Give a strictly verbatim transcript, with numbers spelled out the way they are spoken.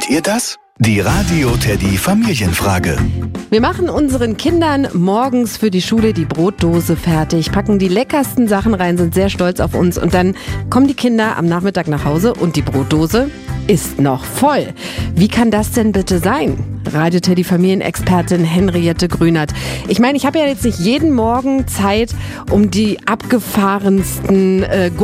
Kennt ihr das? Die Radio Teddy Familienfrage. Wir machen unseren Kindern morgens für die Schule die Brotdose fertig, packen die leckersten Sachen rein, sind sehr stolz auf uns und dann kommen die Kinder am Nachmittag nach Hause und die Brotdose ist noch voll. Wie kann das denn bitte sein? Radio Teddy Familienexpertin Henriette Grünert. Ich meine, ich habe ja jetzt nicht jeden Morgen Zeit, um die abgefahrensten äh,